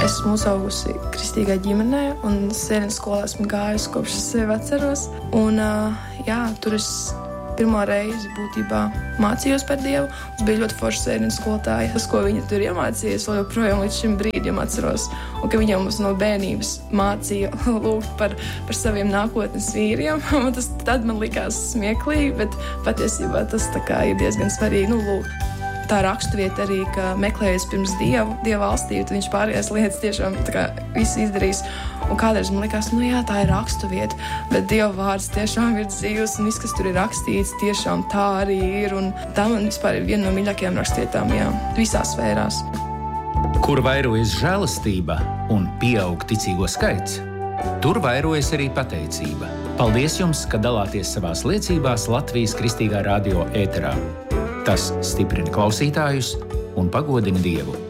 Esmu uzaugusi kristīgā ģimenē un sēnes skolā esmu gājusi kopš es sevi atceros. Un, tur es pirmo reizi būtībā mācījos par Dievu. Es biju ļoti forša sēnes skolotāja. Tas, ko viņa tur iemācījies, vēl joprojām līdz šim brīdim atceros. Un ka viņa mums no bērnības mācīja lūgt par saviem nākotnes vīriem. Un tas tad man likās smieklīgi, bet patiesībā tas tā kā ir diezgan svarīgi lūgt. Tā raksturvieta arī, ka meklējies pirms Dieva valstību, tad viņš pārējās lietas tiešām tā kā visu izdarīs. Un kādreiz man likās, tā ir raksturvieta, bet Dieva vārds tiešām ir dzīvs un viss, kas tur ir rakstīts, tiešām tā arī ir. Un tā man vispār ir viena no mīļākajām rakstvietām, visās sfērās. Kur vairojas žēlastība un pieaug ticīgo skaits, tur vairojas arī pateicība. Paldies jums, ka dalāties savās liecībās Latvijas Kristīgā radio ēterā. Tas stiprina klausītājus un pagodina Dievu.